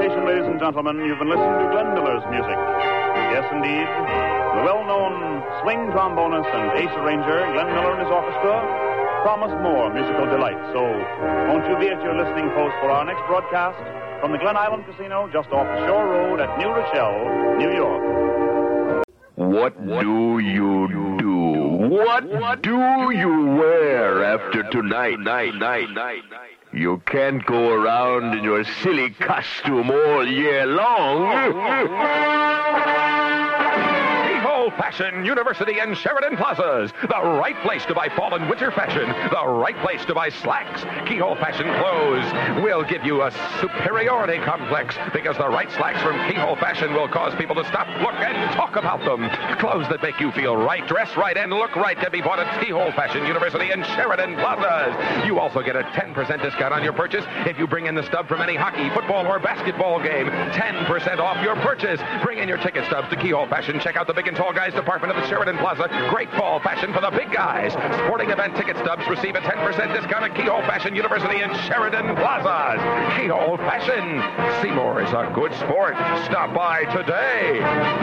station, ladies and gentlemen, you've been listening to Glenn Miller's music. Yes, indeed. The well-known swing trombonist and ace arranger, Glenn Miller and his orchestra, promise more musical delight. So, won't you be at your listening post for our next broadcast from the Glen Island Casino, just off the Shore Road at New Rochelle, New York. What do you do? What do you wear after tonight? You can't go around in your silly costume all year long. Keyhole Fashion University and Sheridan Plazas. The right place to buy fall and winter fashion. The right place to buy slacks. Keyhole Fashion clothes will give you a superiority complex because the right slacks from Keyhole Fashion will cause people to stop, look, and talk about them. Clothes that make you feel right, dress right, and look right can be bought at Keyhole Fashion University and Sheridan Plazas. You also get a 10% discount on your purchase if you bring in the stub from any hockey, football, or basketball game. 10% off your purchase. Bring in your ticket stubs to Keyhole Fashion. Check out the big and tall guys department of the Sheridan Plaza. Great fall fashion for the big guys. Sporting event ticket stubs receive a 10% discount at Keyhole Fashion University and Sheridan Plazas. Keyhole Fashion. Seymour is a good sport. Stop by today.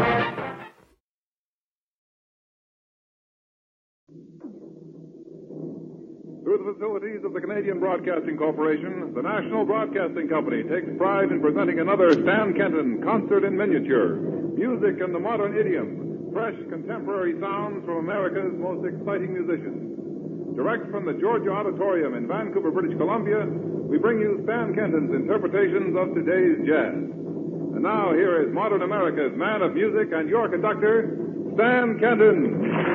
Through the facilities of the Canadian Broadcasting Corporation, the National Broadcasting Company takes pride in presenting another Stan Kenton concert in miniature. Music and the modern idiom. Fresh, contemporary sounds from America's most exciting musicians. Direct from the Georgia Auditorium in Vancouver, British Columbia, we bring you Stan Kenton's interpretations of today's jazz. And now, here is modern America's man of music and your conductor, Stan Kenton.